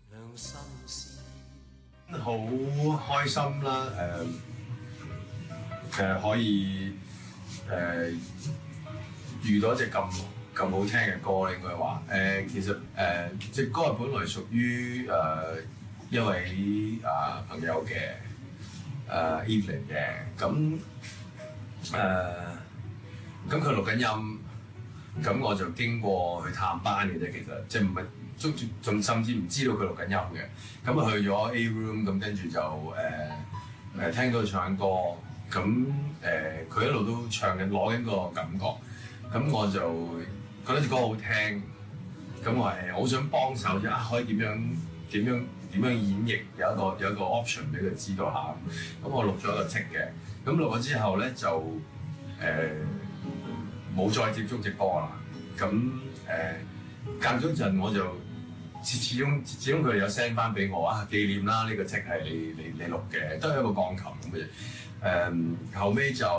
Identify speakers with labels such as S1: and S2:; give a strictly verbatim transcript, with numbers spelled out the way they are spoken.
S1: 好開心啦！誒、呃、誒、呃、可以誒、呃、遇到一隻咁咁好聽嘅歌，應該話誒、呃、其實誒隻、呃、歌係本來屬於誒、呃、一位啊、呃、朋友嘅誒 Evelyn 嘅，咁誒咁佢錄緊音，咁我就經過去探班嘅啫，其實即係唔係。仲仲甚至唔知道佢錄緊音嘅，咁啊去咗 A room，咁跟住就誒誒、呃、聽到佢唱緊歌，咁誒佢一路都唱緊攞緊個感覺，咁我就覺得隻歌好聽，咁我係好想幫手啫，啊可以點樣點樣點樣演繹，有一個有一個 option 俾佢知道下，咁我錄咗一個 take 嘅，咁錄咗之後咧就誒冇、呃、再接觸隻歌啦，咁誒隔咗陣我就。始始終始終佢哋有 send 翻俾我啊紀念啦，呢、這個 take 係你你你錄嘅，都係一個鋼琴咁嘅。誒、嗯、後尾就